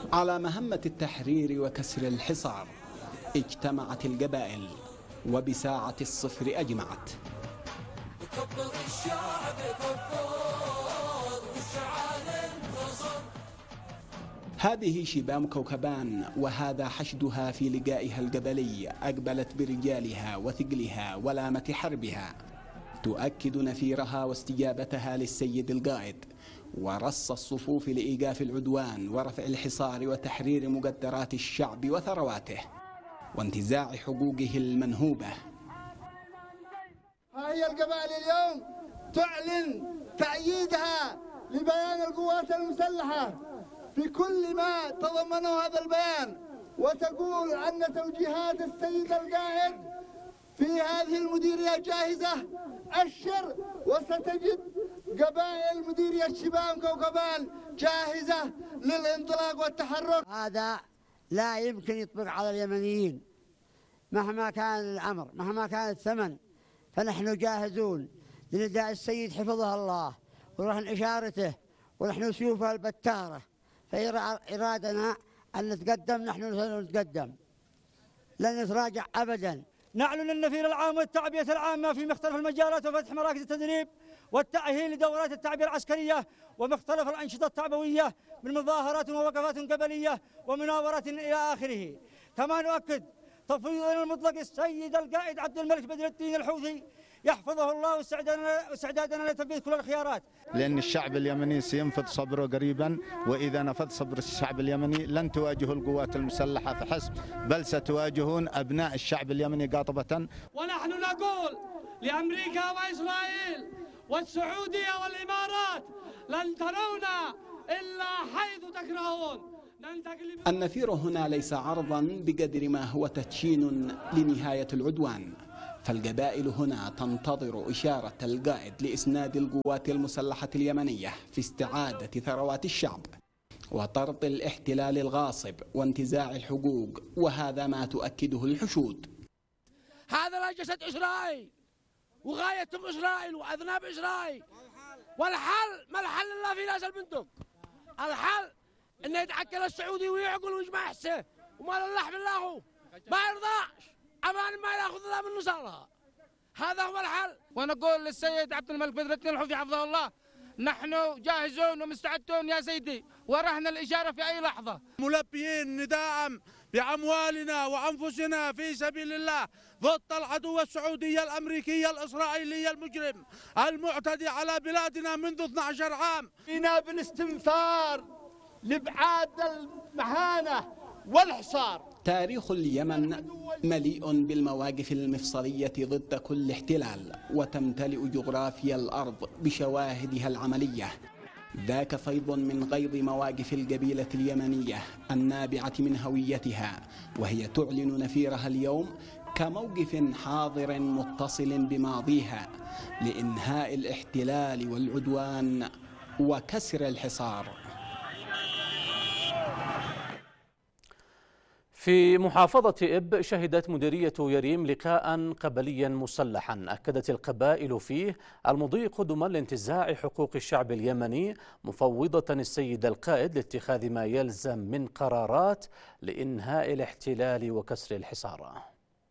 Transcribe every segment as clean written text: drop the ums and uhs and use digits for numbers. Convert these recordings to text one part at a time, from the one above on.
على مهمة التحرير وكسر الحصار اجتمعت القبائل وبساعة الصفر أجمعت. هذه شبام كوكبان وهذا حشدها في لقائها القبلي. أقبلت برجالها وثقلها ولامة حربها، تؤكد نفيرها واستجابتها للسيد القائد ورص الصفوف لإيقاف العدوان ورفع الحصار وتحرير مقدرات الشعب وثرواته وانتزاع حقوقه المنهوبة. هي القبائل اليوم تعلن تأييدها لبيان القوات المسلحة في كل ما تضمنه هذا البيان، وتقول أن توجيهات السيد القائد في هذه المديرية جاهزة. أشر وستجد قبائل مديرية شبام كوكبان جاهزة للانطلاق والتحرك. هذا لا يمكن يطبق على اليمنيين مهما كان الأمر، مهما كان الثمن، فنحن جاهزون لنداء السيد حفظه الله ورهن إشارته ونحن سيوفه البتارة، فإرادنا أن نتقدم نحن نتقدم، لن نتراجع أبدا. نعلن النفير العام والتعبئة العامة في مختلف المجالات وفتح مراكز التدريب والتأهيل لدورات التعبئة العسكرية ومختلف الأنشطة التعبوية من مظاهرات ووقفات قبلية ومناورات إلى آخره. كما نؤكد تفويضنا المطلق السيد القائد عبد الملك بدر الدين الحوثي يحفظه الله واستعدادنا لتنفيذ كل الخيارات، لأن الشعب اليمني سينفذ صبره قريبا، وإذا نفذ صبر الشعب اليمني لن تواجهوا القوات المسلحة فحسب، بل ستواجهون أبناء الشعب اليمني قاطبة. ونحن نقول لأمريكا وإسرائيل والسعودية والإمارات لن ترونا إلا حيث تكرهون. النفير هنا ليس عرضا بقدر ما هو تدشين لنهاية العدوان، فالقبائل هنا تنتظر إشارة القائد لإسناد القوات المسلحة اليمنية في استعادة ثروات الشعب وطرد الاحتلال الغاصب وانتزاع الحقوق، وهذا ما تؤكده الحشود. هذا لا جسد إسرائيل وغايتهم إسرائيل وأذناب إسرائيل، والحل ما الحل إلا في ناس البندق. الحل إنه يتعكل السعودي ويعقل ويجمع حسه ومال اللحم الله ما يرضاش، أمان ما يأخذ لا من نصارها، هذا هو الحل. ونقول للسيد عبد الملك بدر الدين الحوثي حفظه الله نحن جاهزون ومستعدون يا سيدي، ورهنا الإشارة في أي لحظة. ملبيين نداء بأموالنا وأنفسنا في سبيل الله ضد العدو السعودي الأمريكي الإسرائيلي المجرم المعتدي على بلادنا منذ 12 عام. فينا بالاستنفار لإبعاد المهانة والحصار. تاريخ اليمن مليء بالمواقف المفصلية ضد كل احتلال، وتمتلئ جغرافيا الأرض بشواهدها العملية. ذاك فيض من غيض مواقف القبيلة اليمنية النابعة من هويتها، وهي تعلن نفيرها اليوم كموقف حاضر متصل بماضيها لإنهاء الاحتلال والعدوان وكسر الحصار. في محافظة إب شهدت مديرية يريم لقاء قبليا مسلحا أكدت القبائل فيه المضي قدما لانتزاع حقوق الشعب اليمني، مفوضة السيد القائد لاتخاذ ما يلزم من قرارات لإنهاء الاحتلال وكسر الحصار.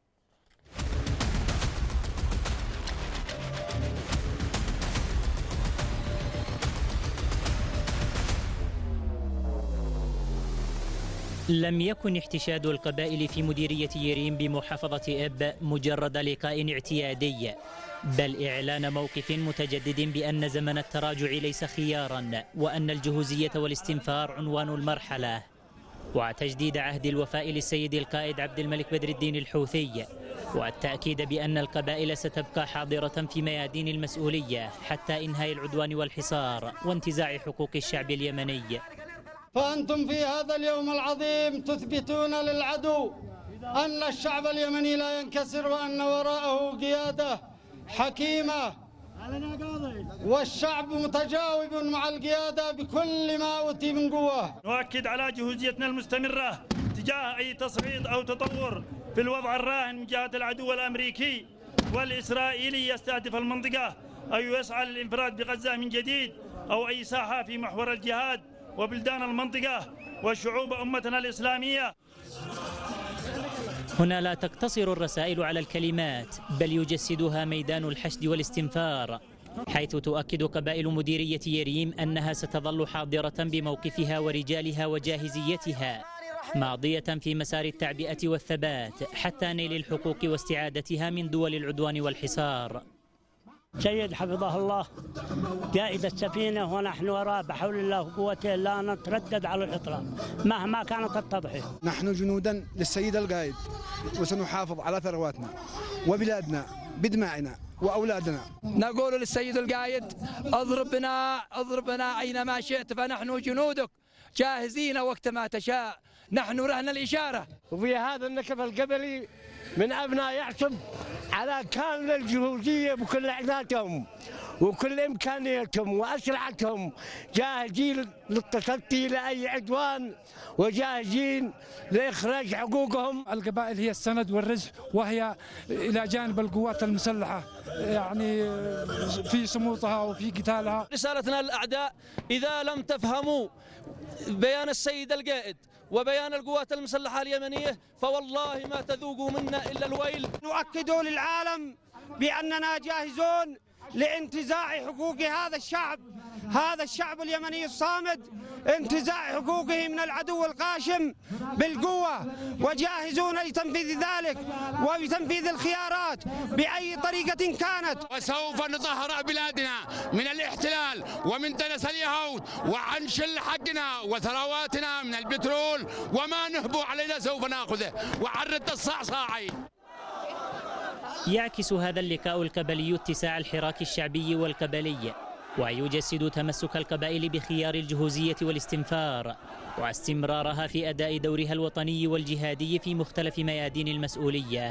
لم يكن احتشاد القبائل في مديرية يريم بمحافظة إب مجرد لقاء اعتيادي، بل إعلان موقف متجدد بأن زمن التراجع ليس خيارا، وأن الجهوزية والاستنفار عنوان المرحلة، وتجديد عهد الوفاء للسيد القائد عبد الملك بدر الدين الحوثي، والتأكيد بأن القبائل ستبقى حاضرة في ميادين المسؤولية حتى إنهاء العدوان والحصار وانتزاع حقوق الشعب اليمني. فأنتم في هذا اليوم العظيم تثبتون للعدو أن الشعب اليمني لا ينكسر، وأن وراءه قيادة حكيمة، والشعب متجاوب مع القيادة بكل ما أوتي من قوة. نؤكد على جهوزيتنا المستمرة تجاه أي تصعيد أو تطور في الوضع الراهن من جهة العدو الأمريكي والإسرائيلي يستهدف المنطقة أو يسعى للانفراد بغزة من جديد، أو أي ساحة في محور الجهاد وبلدان المنطقة وشعوب أمتنا الإسلامية. هنا لا تقتصر الرسائل على الكلمات، بل يجسدها ميدان الحشد والاستنفار، حيث تؤكد قبائل مديرية يريم أنها ستظل حاضرة بموقفها ورجالها وجاهزيتها، ماضية في مسار التعبئة والثبات حتى نيل الحقوق واستعادتها من دول العدوان والحصار. سيد حفظه الله قائد السفينة ونحن وراء بحول الله وقوته لا نتردد على الإطلاق مهما كانت التضحية. نحن جنودا للسيد القائد وسنحافظ على ثرواتنا وبلادنا بدمائنا وأولادنا. نقول للسيد القائد اضرب بنا أينما شئت فنحن جنودك جاهزين وقت ما تشاء، نحن رهن الإشارة. وفي هذا النكب القبلي من أبناء يعصب على كامل الجهوزية بكل أعدادهم وكل إمكانياتهم وأسلحتهم، جاهزين للتصدي لأي عدوان وجاهزين لإخراج حقوقهم. القبائل هي السند والرزق، وهي إلى جانب القوات المسلحة يعني في صمودها وفي قتالها. رسالتنا للأعداء: إذا لم تفهموا بيان السيد القائد وبيان القوات المسلحة اليمنية فوالله ما تذوقوا منا إلا الويل. نؤكد للعالم بأننا جاهزون لانتزاع حقوق هذا الشعب اليمني الصامد، انتزاع حقوقه من العدو القاشم بالقوة، وجاهزون لتنفيذ ذلك وبتنفيذ الخيارات بأي طريقة كانت. وسوف نطهر بلادنا من الاحتلال ومن دنس اليهود وعن شل حقنا وثرواتنا من البترول، وما نهبوا علينا سوف ناخذه وعرض الصعصاعي. يعكس هذا اللقاء القبلي اتساع الحراك الشعبي والقبلي، ويجسد تمسك القبائل بخيار الجهوزية والاستنفار واستمرارها في أداء دورها الوطني والجهادي في مختلف ميادين المسؤولية.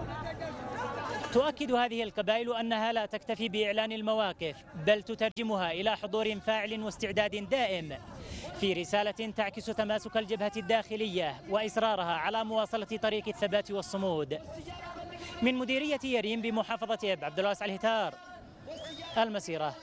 تؤكد هذه القبائل أنها لا تكتفي بإعلان المواقف، بل تترجمها إلى حضور فاعل واستعداد دائم في رسالة تعكس تماسك الجبهة الداخلية وإصرارها على مواصلة طريق الثبات والصمود. من مديرية يريم بمحافظة إب، عبد الواسع الهتار، المسيرة.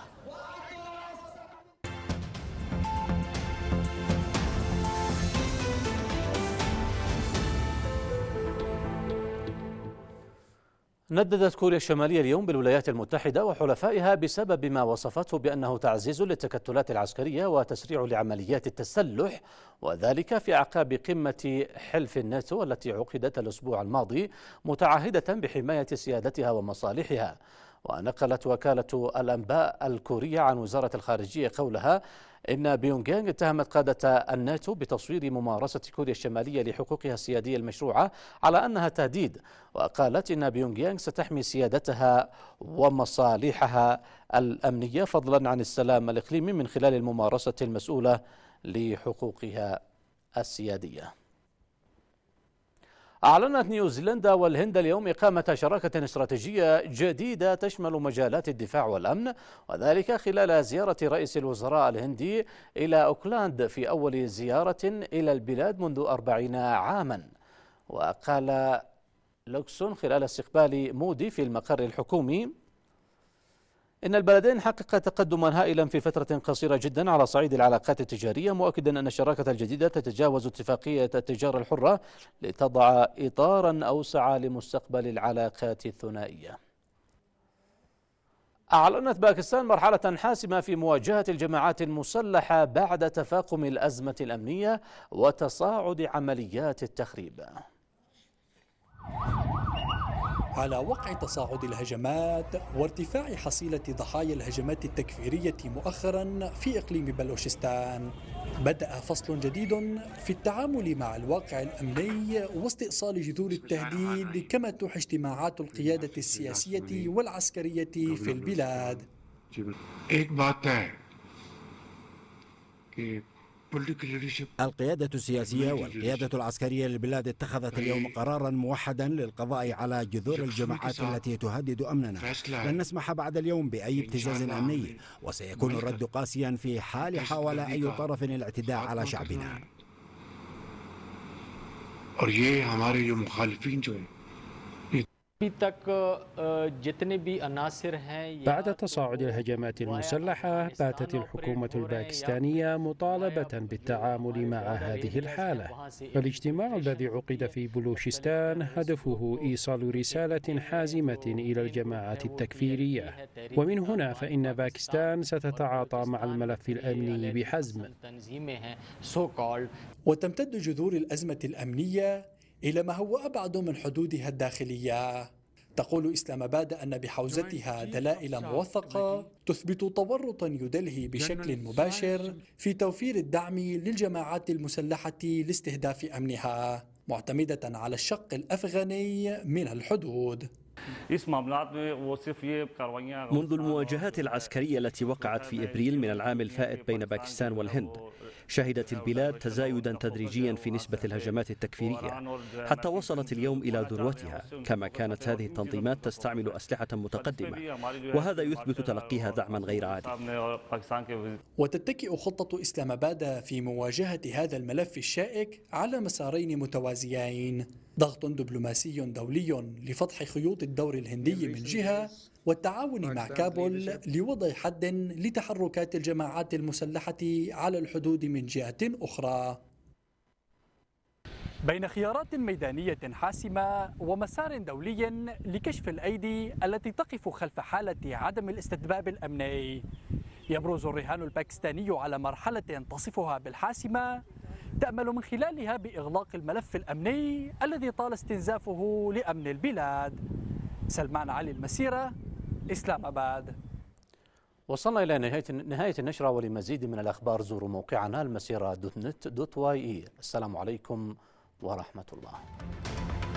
نددت كوريا الشمالية اليوم بالولايات المتحدة وحلفائها بسبب ما وصفته بأنه تعزيز للتكتلات العسكرية وتسريع لعمليات التسلح، وذلك في أعقاب قمة حلف الناتو التي عقدت الأسبوع الماضي متعهدة بحماية سيادتها ومصالحها. ونقلت وكالة الأنباء الكورية عن وزارة الخارجية قولها إن بيونغ يانغ اتهمت قادة الناتو بتصوير ممارسة كوريا الشمالية لحقوقها السيادية المشروعة على أنها تهديد، وقالت إن بيونغ يانغ ستحمي سيادتها ومصالحها الأمنية فضلا عن السلام الإقليمي من خلال الممارسة المسؤولة لحقوقها السيادية. أعلنت نيوزيلندا والهند اليوم إقامة شراكة استراتيجية جديدة تشمل مجالات الدفاع والأمن، وذلك خلال زيارة رئيس الوزراء الهندي إلى أوكلاند في أول زيارة إلى البلاد منذ 40 عاما. وقال لوكسون خلال استقبال مودي في المقر الحكومي إن البلدين حققا تقدما هائلا في فترة قصيرة جدا على صعيد العلاقات التجارية، مؤكدا أن الشراكة الجديدة تتجاوز اتفاقية التجارة الحرة لتضع إطارا أوسع لمستقبل العلاقات الثنائية. أعلنت باكستان مرحلة حاسمة في مواجهة الجماعات المسلحة بعد تفاقم الأزمة الأمنية وتصاعد عمليات التخريب. على وقع تصاعد الهجمات وارتفاع حصيلة ضحايا الهجمات التكفيرية مؤخرا في إقليم بلوشستان، بدأ فصل جديد في التعامل مع الواقع الأمني واستئصال جذور التهديد، كما توحي اجتماعات القيادة السياسية والعسكرية في البلاد. القيادة السياسية والقيادة العسكرية للبلاد اتخذت اليوم قرارا موحدا للقضاء على جذور الجماعات التي تهدد أمننا. لن نسمح بعد اليوم بأي ابتزاز أمني، وسيكون الرد قاسيا في حال حاول أي طرف الاعتداء على شعبنا. بعد تصاعد الهجمات المسلحة باتت الحكومة الباكستانية مطالبة بالتعامل مع هذه الحالة. فالاجتماع الذي عقد في بلوشستان هدفه إيصال رسالة حازمة إلى الجماعات التكفيرية، ومن هنا فإن باكستان ستتعاطى مع الملف الأمني بحزم. وتمتد جذور الأزمة الأمنية إلى ما هو أبعد من حدودها الداخلية. تقول إسلام آباد أن بحوزتها دلائل موثقة تثبت تورطا يدلهي بشكل مباشر في توفير الدعم للجماعات المسلحة لاستهداف أمنها، معتمدة على الشق الأفغاني من الحدود. منذ المواجهات العسكرية التي وقعت في إبريل من العام الفائت بين باكستان والهند، شهدت البلاد تزايدا تدريجيا في نسبة الهجمات التكفيرية حتى وصلت اليوم إلى ذروتها، كما كانت هذه التنظيمات تستعمل أسلحة متقدمة، وهذا يثبت تلقيها دعما غير عادي. وتتكئ خطة إسلام آباد في مواجهة هذا الملف الشائك على مسارين متوازيين: ضغط دبلوماسي دولي لفتح خيوط الدور الهندي من جهة، والتعاون مع كابول لوضع حد لتحركات الجماعات المسلحة على الحدود من جهة أخرى. بين خيارات ميدانية حاسمة ومسار دولي لكشف الأيدي التي تقف خلف حالة عدم الاستتباب الأمني، يبرز الرهان الباكستاني على مرحلة تصفها بالحاسمة تأمل من خلالها بإغلاق الملف الأمني الذي طال استنزافه لأمن البلاد. سلمان علي، المسيرة، إسلام آباد. وصلنا إلى نهاية النشرة، ولمزيد من الأخبار زوروا موقعنا المسيرة.net.ye. السلام عليكم ورحمة الله.